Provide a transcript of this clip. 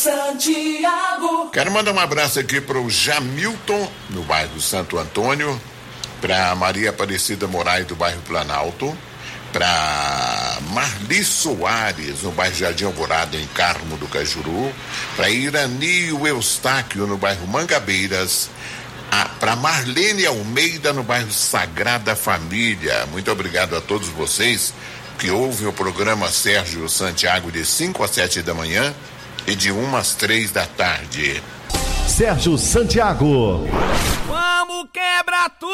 Santiago. Quero mandar um abraço aqui para o Jamilton, no bairro Santo Antônio, para Maria Aparecida Moraes, do bairro Planalto, para Marli Soares, no bairro Jardim Alvorada, em Carmo do Cajuru, para Iranio Eustáquio, no bairro Mangabeiras, para Marlene Almeida, no bairro Sagrada Família. Muito obrigado a todos vocês que ouvem o programa Sérgio Santiago de 5 às 7 da manhã e de 1 às 3 da tarde. Sérgio Santiago. Vamos quebrar tudo!